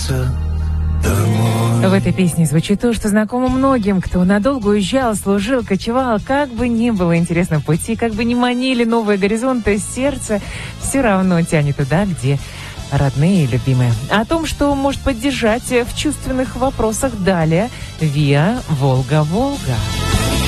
вернуться домой. В этой песне звучит то, что знакомо многим, кто надолго уезжал, служил, кочевал. Как бы ни было интересно пути, как бы ни манили новые горизонты, сердце все равно тянет туда, где родные и любимые. О том, что может поддержать в чувственных вопросах далее ВИА «Волга-Волга».